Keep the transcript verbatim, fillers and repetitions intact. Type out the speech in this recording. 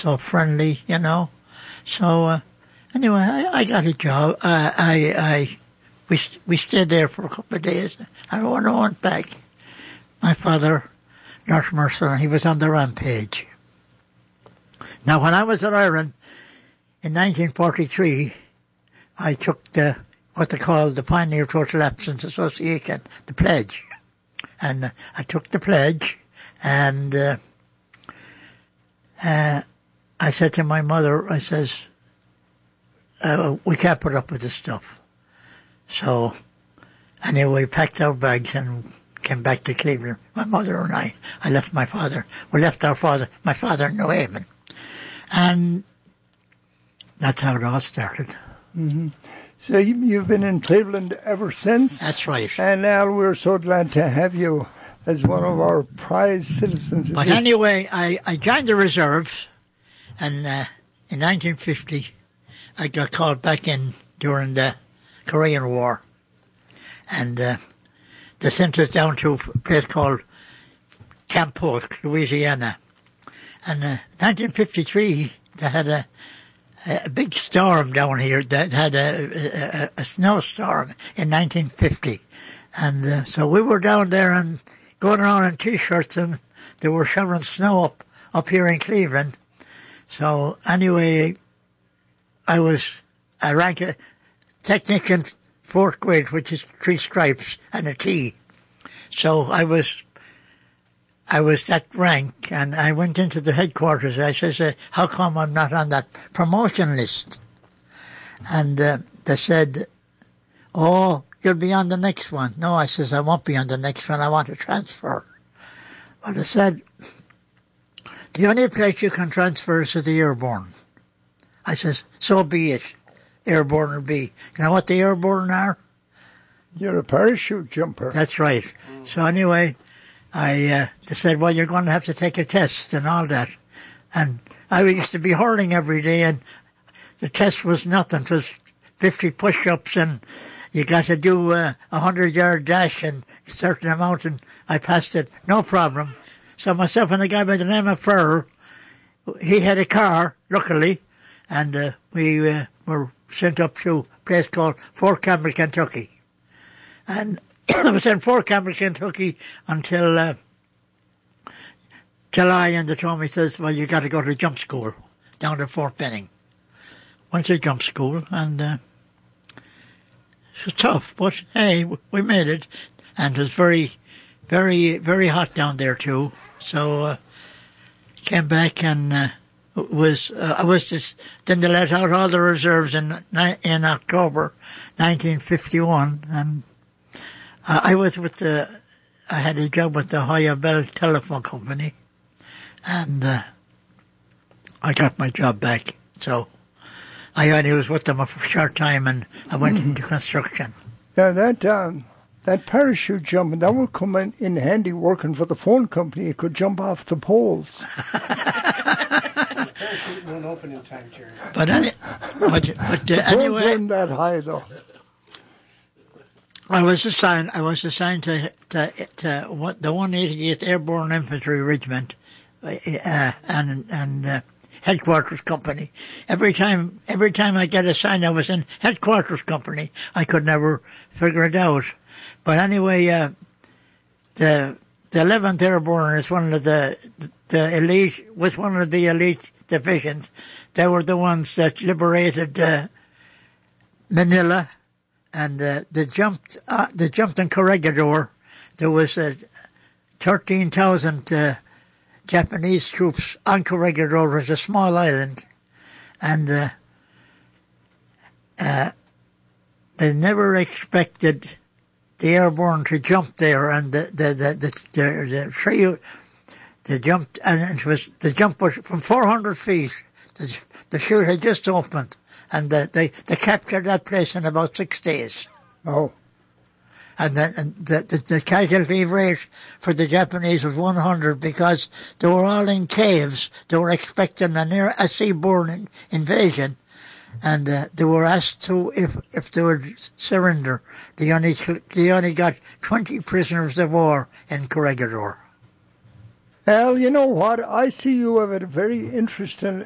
so friendly, you know. So uh, anyway, I, I got a job. Uh, I I we we stayed there for a couple of days, and when I went back, my father, George Mercer, he was on the rampage. Now, when I was at Ireland in nineteen forty-three, I took the what they call the Pioneer Total Absence Association, the pledge, and uh, I took the pledge, and uh, uh, I said to my mother, I says, uh, we can't put up with this stuff. So, anyway, we packed our bags and came back to Cleveland. My mother and I, I left my father. We left our father, my father in New Haven. And that's how it all started. Mm-hmm. So you've been in Cleveland ever since? That's right. And Al, we're so glad to have you as one of our prized citizens. But anyway, I, I joined the reserves, and uh, in nineteen fifty, I got called back in during the Korean War. And uh, they sent us down to a place called Camp Polk, Louisiana. And in uh, nineteen fifty-three, they had a, a big storm down here. That had a, a, a snowstorm in nineteen fifty. And uh, so we were down there and going around in T-shirts, and they were shoveling snow up, up here in Cleveland. So anyway, I was, I ranked a technician fourth grade, which is three stripes and a T. So I was, I was that rank, and I went into the headquarters. I says, uh, how come I'm not on that promotion list? And uh, they said, oh, you'll be on the next one. No, I says, I won't be on the next one. I want to transfer. Well, they said, the only place you can transfer is to the airborne. I says, so be it. Airborne will be. You know what the airborne are? You're a parachute jumper. That's right. Mm. So anyway, I uh, they said, well, you're going to have to take a test and all that. And I used to be hurling every day, and the test was nothing. It was fifty push-ups, and you got to do a uh, hundred-yard dash and a certain amount, and I passed it, no problem. So myself and a guy by the name of Ferrer, he had a car, luckily, and uh, we uh, were sent up to a place called Fort Campbell, Kentucky. And I was in Fort Campbell, Kentucky until uh, July, and they told me, says, well, you got to go to jump school down to Fort Benning. Went to jump school, and uh, it was tough, but hey, we made it. And it was very, very, very hot down there too. So uh, came back, and uh, was uh, I was just then they let out all the reserves in in October nineteen fifty-one, and uh, I was with the I had a job with the Hoya Bell Telephone Company, and uh, I got my job back. So I only was with them for a short time, and I went into construction. Yeah, that um, that parachute jumping, that would come in, in handy working for the phone company. It could jump off the poles. The parachute won't open in time, Jerry. But, any, but, but uh, anyway, weren't that high though. I was assigned. I was assigned to to, to what, the one eighty-eighth Airborne Infantry Regiment, uh, and and. Uh, Headquarters Company. Every time, every time I get assigned, I was in Headquarters Company. I could never figure it out. But anyway, uh, the the eleventh Airborne is one of the the elite was one of the elite divisions. They were the ones that liberated uh, Manila, and uh, they jumped. Uh, they jumped in Corregidor. There was uh, thirteen thousand. Uh, Japanese troops on Corregidor. Was a small island, and uh, uh, they never expected the airborne to jump there, and the the the the, the, the trio, they jumped, and it was the jump was from four hundred feet. The, the chute had just opened, and the, they they captured that place in about six days. Oh. And, the, and the, the, the casualty rate for the Japanese was one hundred because they were all in caves. They were expecting a near a seaborne in, invasion, and uh, they were asked to if if they would surrender. They only they only got twenty prisoners of war in Corregidor. Al, you know what? I see you have a very interesting